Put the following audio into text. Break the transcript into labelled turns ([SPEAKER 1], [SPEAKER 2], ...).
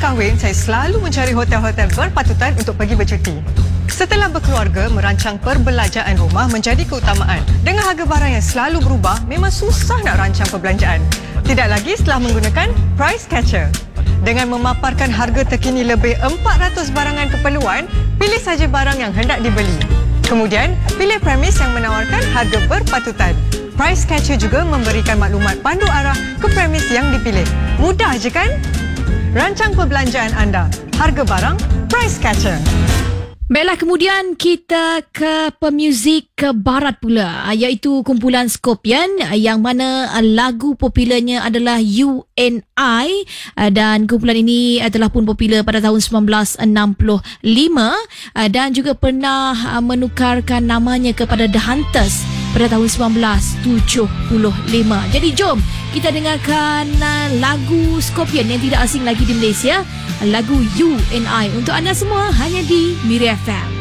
[SPEAKER 1] kahwin, saya selalu mencari hotel-hotel berpatutan untuk pergi bercuti. Setelah berkeluarga, merancang perbelanjaan rumah menjadi keutamaan. Dengan harga barang yang selalu berubah, memang susah nak rancang perbelanjaan. Tidak lagi setelah menggunakan Price Catcher. Dengan memaparkan harga terkini lebih 400 barangan keperluan, pilih saja barang yang hendak dibeli. Kemudian, pilih premis yang menawarkan harga berpatutan. Price Catcher juga memberikan maklumat pandu arah ke premis yang dipilih. Mudah je kan? Rancang perbelanjaan anda. Harga barang, Price Catcher.
[SPEAKER 2] Baiklah, kemudian kita ke pemuzik ke barat pula, iaitu kumpulan Scorpion, yang mana lagu popularnya adalah UNI, dan kumpulan ini telah pun popular pada tahun 1965 dan juga pernah menukarkan namanya kepada The Hunters pada tahun 1975. Jadi jom kita dengarkan lagu Scorpion yang tidak asing lagi di Malaysia, lagu UNI untuk anda semua hanya di Miri FM.